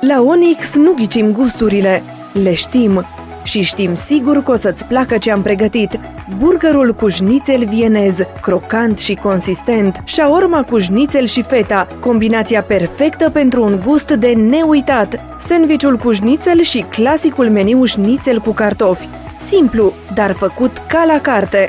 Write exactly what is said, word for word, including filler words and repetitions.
La Onyx nu ghicim gusturile, le știm. Și știm sigur că o să-ți placă ce am pregătit. Burgerul cu șnițel vienez, crocant și consistent, shaorma cu șnițel și feta, combinația perfectă pentru un gust de neuitat, sandvișul cu șnițel și clasicul meniu șnițel cu cartofi. Simplu, dar făcut ca la carte.